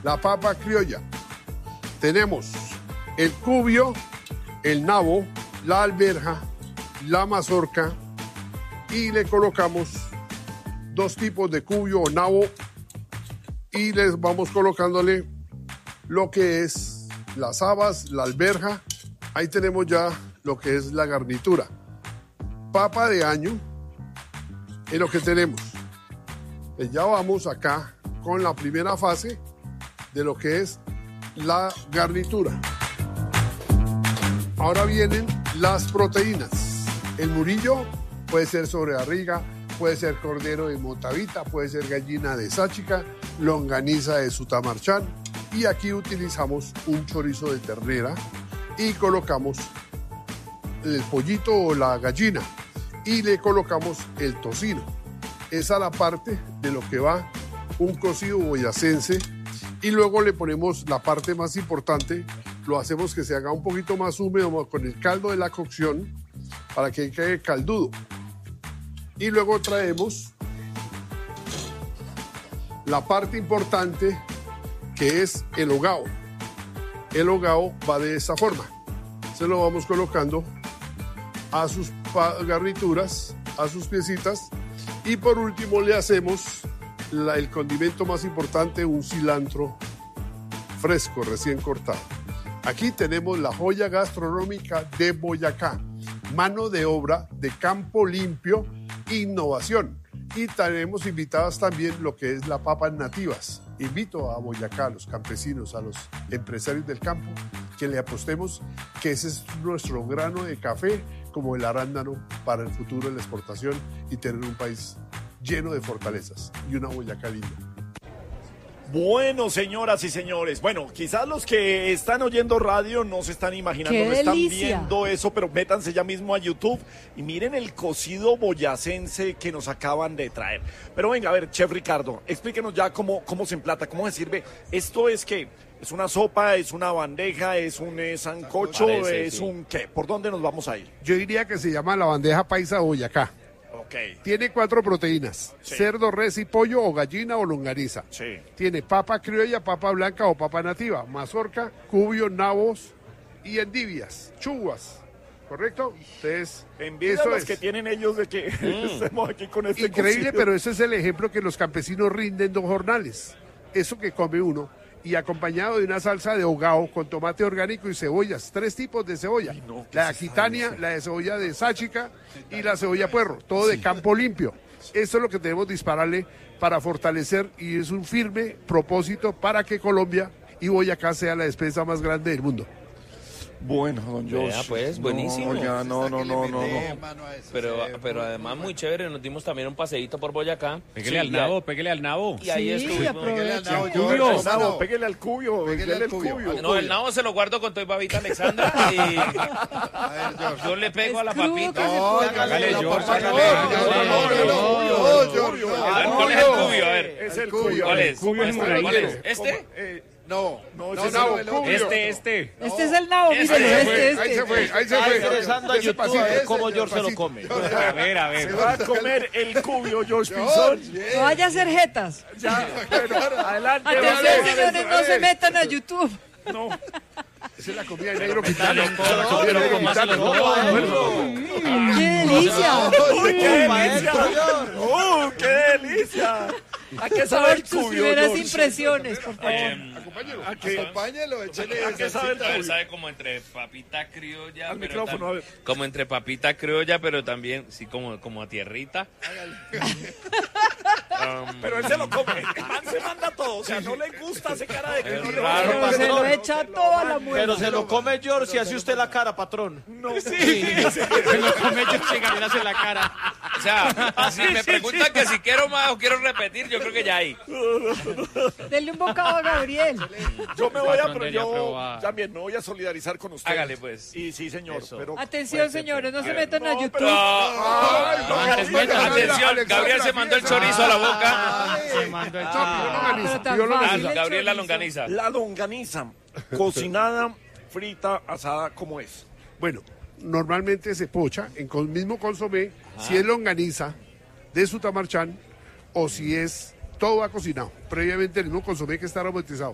la papa criolla. Tenemos el cubio, el nabo, la alberja, la mazorca y le colocamos dos tipos de cubio o nabo y les vamos colocándole lo que es las habas, la alberja. Ahí tenemos ya lo que es la garnitura. Papa de año es lo que tenemos. Pues ya vamos acá con la primera fase de lo que es la garnitura. Ahora vienen las proteínas. El murillo puede ser sobrebarriga, puede ser cordero de Motavita, puede ser gallina de Sáchica, longaniza de Sutamarchán. Y aquí utilizamos un chorizo de ternera y colocamos el pollito o la gallina y le colocamos el tocino. Esa es la parte de lo que va un cocido boyacense y luego le ponemos la parte más importante, lo hacemos que se haga un poquito más húmedo con el caldo de la cocción para que quede caldudo. Y luego traemos la parte importante que es el hogao. El hogao va de esta forma. Se lo vamos colocando a sus garnituras, a sus piecitas. Y por último le hacemos el condimento más importante, un cilantro fresco, recién cortado. Aquí tenemos la joya gastronómica de Boyacá. Mano de obra de campo limpio, innovación. Y tenemos invitadas también lo que es la papas nativas. Invito a Boyacá, a los campesinos, a los empresarios del campo, que le apostemos que ese es nuestro grano de café como el arándano para el futuro de la exportación y tener un país lleno de fortalezas y una Boyacá linda. Bueno, señoras y señores, bueno, quizás los que están oyendo radio no se están imaginando, no están viendo eso, pero métanse ya mismo a YouTube y miren el cocido boyacense que nos acaban de traer. Pero venga, a ver, Chef Ricardo, explíquenos ya cómo se emplata, cómo se sirve. ¿Esto es qué? ¿Es una sopa, es una bandeja, es un sancocho, es un qué? ¿Por dónde nos vamos a ir? Yo diría que se llama la bandeja paisa de Boyacá. Okay. Tiene 4 proteínas, sí. Cerdo, res y pollo o gallina o longaniza. Sí. Tiene papa criolla, papa blanca o papa nativa, mazorca, cubio, nabos y endivias, chubas, ¿correcto? Entonces, envidia las que tienen ellos de que estemos aquí con este increíble, cocido. Pero ese es el ejemplo que los campesinos rinden 2 jornales. Eso que come uno. Y acompañado de una salsa de hogao con tomate orgánico y cebollas, 3 tipos de cebolla. Ay, no, la de aquitania, la de cebolla de Sáchica y la cebolla puerro, todo de campo limpio. Eso es lo que tenemos que dispararle para fortalecer y es un firme propósito para que Colombia y Boyacá sea la despensa más grande del mundo. Bueno, don Josh. Pues, buenísimo. No. Pero además muy chévere, nos dimos también un paseíto por Boyacá. Pégale al nabo, pégale al nabo. Y ahí estuvimos. Pégale al cubio. No, el nabo se lo guardo con toda babita Alexandra y yo le pego a la papita. Hágale, George. ¿Cuál es el cubio? A ver. Es el cubio. ¿Cuál es? ¿Cuál es? ¿Este? No, Este. Este es el nabo, mírenlo, Ahí se fue. Ingresando a YouTube a ver cómo George se lo come. A ver. Se va a comer el cubio, George Pinzón. No vaya a hacer jetas. Ya, bueno, adelante. Atención, señores, no se metan a YouTube. No. Esa es la comida de negro quitano. ¡Qué delicia! ¡Qué delicia! ¿A qué sabe el Sus cubio, primeras George? impresiones, por favor. Acompáñelo, échale. ¿A qué sabe el cubio? Sabe como entre papita criolla, Al micrófono, a ver. como entre papita criolla, pero también sí como a tierrita. Pero él se lo come. El man se manda todo. O sea, no le gusta ese cara de que no le raro, gusta. Se lo echa toda la muerte. Pero se lo come George y hace usted la cara, patrón. No, Se lo come yo cigarrillas en la cara. O sea, si me preguntan que si quiero más o quiero repetir, yo creo que ya hay. Denle un bocado a Gabriel. yo me voy a, Patrón, pero debería yo probar. también me voy a solidarizar con usted. Hágale, pues. Y sí, señor. Pero, Atención, señores, no se metan a YouTube. Atención, Gabriel se mandó el chorizo a la boca. Se mandó el Pero tan fácil el Gabriel la chorizo. longaniza. la longaniza, cocinada, frita, asada, ¿cómo es? Bueno, normalmente se pocha en el mismo consomé, si es longaniza de Sutamarchán o si es todo va cocinado. Previamente el mismo consomé que está aromatizado.